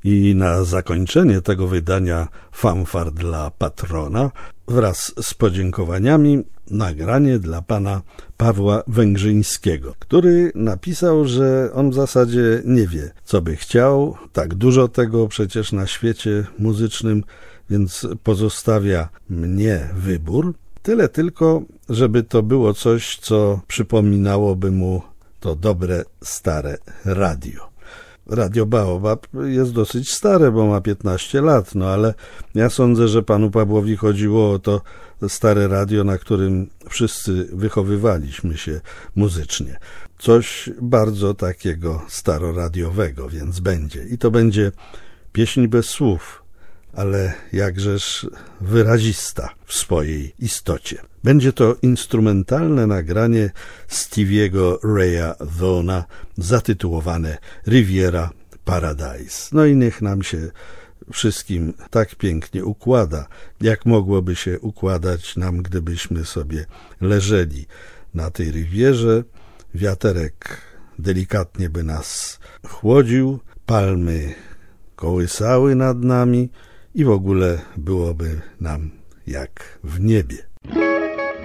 I na zakończenie tego wydania fanfar dla patrona wraz z podziękowaniami nagranie dla pana Pawła Węgrzyńskiego, który napisał, że on w zasadzie nie wie, co by chciał. Tak dużo tego przecież na świecie muzycznym, więc pozostawia mnie wybór. Tyle tylko, żeby to było coś, co przypominałoby mu to dobre, stare radio. Radio Baobab jest dosyć stare, bo ma 15 lat, no ale ja sądzę, że panu Pawłowi chodziło o to stare radio, na którym wszyscy wychowywaliśmy się muzycznie. Coś bardzo takiego staroradiowego, więc będzie. I to będzie pieśń bez słów, ale jakżeż wyrazista w swojej istocie. Będzie to instrumentalne nagranie Stevie'ego Raya Vaughna zatytułowane Riviera Paradise. No i niech nam się wszystkim tak pięknie układa, jak mogłoby się układać nam, gdybyśmy sobie leżeli na tej rywierze. Wiaterek delikatnie by nas chłodził, palmy kołysały nad nami i w ogóle byłoby nam jak w niebie.